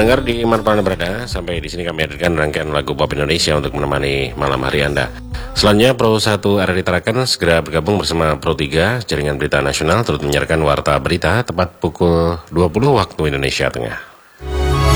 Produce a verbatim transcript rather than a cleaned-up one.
Pendengar di mana Anda berada, sampai di sini kami hadirkan rangkaian lagu pop Indonesia untuk menemani malam hari Anda. Selanjutnya Pro satu R R I Tarakan segera bergabung bersama Pro tiga Jaringan Berita Nasional turut menyiarkan warta berita tepat pukul dua puluh waktu Indonesia Tengah.